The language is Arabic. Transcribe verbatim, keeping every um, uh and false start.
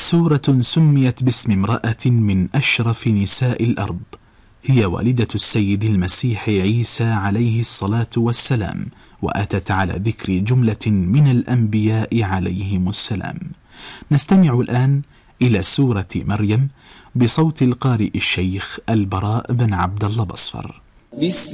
سورة سميت باسم امرأة من أشرف نساء الأرض، هي والدة السيد المسيح عيسى عليه الصلاة والسلام، وأتت على ذكر جملة من الأنبياء عليهم السلام. نستمع الآن إلى سورة مريم بصوت القارئ الشيخ البراء بن عبد الله بصفر. بسم